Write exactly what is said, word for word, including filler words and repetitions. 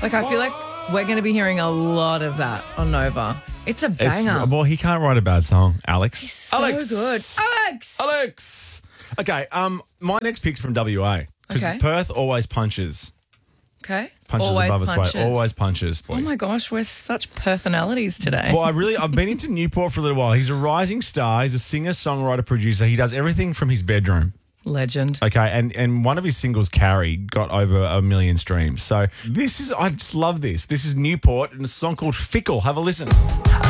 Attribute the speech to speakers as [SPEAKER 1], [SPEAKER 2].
[SPEAKER 1] Like, I feel like we're going to be hearing a lot of that on Nova. It's a banger.
[SPEAKER 2] It's, well, he can't write a bad song, Alex.
[SPEAKER 1] He's so
[SPEAKER 2] Alex.
[SPEAKER 1] good. Alex!
[SPEAKER 2] Alex! Okay, um, my next pick's from W A. Because
[SPEAKER 1] Okay.
[SPEAKER 2] Perth always punches.
[SPEAKER 1] Okay.
[SPEAKER 2] Punches
[SPEAKER 1] Always
[SPEAKER 2] above
[SPEAKER 1] punches.
[SPEAKER 2] its weight. Always punches.
[SPEAKER 1] Oh, my gosh. We're such personalities today.
[SPEAKER 2] Well, I really, I've been into Newport for a little while. He's a rising star. He's a singer, songwriter, producer. He does everything from his bedroom.
[SPEAKER 1] Legend.
[SPEAKER 2] Okay, and, and one of his singles, Carrie, got over a million streams. So this is, I just love this. This is Newport and a song called Fickle. Have a listen.